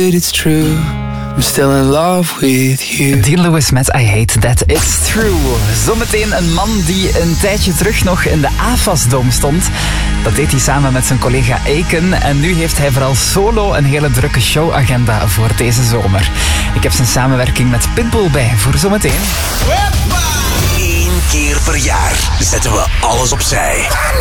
It's true. I'm still in love with you. Dean Lewis met I Hate That It's True. Zometeen een man die een tijdje terug nog in de AFAS-dom stond. Dat deed hij samen met zijn collega Aiken. En nu heeft hij vooral solo een hele drukke showagenda voor deze zomer. Ik heb zijn samenwerking met Pitbull bij voor zometeen. 1 keer per jaar zetten we alles opzij.